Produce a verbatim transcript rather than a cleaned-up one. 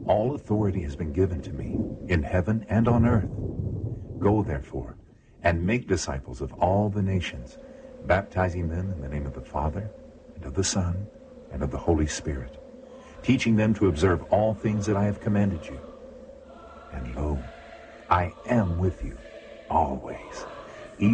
All authority has been given to me in heaven and on earth. Go, therefore, and make disciples of all the nations, baptizing them in the name of the Father, and of the Son, and of the Holy Spirit, teaching them to observe all things that I have commanded you. And lo, I am with you always,